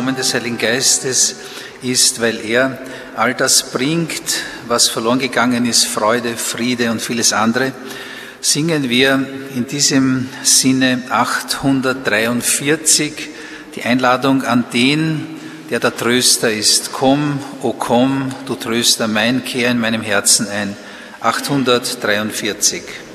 Kommen des Heiligen Geistes ist, weil er all das bringt, was verloren gegangen ist, Freude, Friede und vieles andere, singen wir in diesem Sinne 843 die Einladung an den, der der Tröster ist. Komm, o komm, du Tröster mein, kehr in meinem Herzen ein. 843.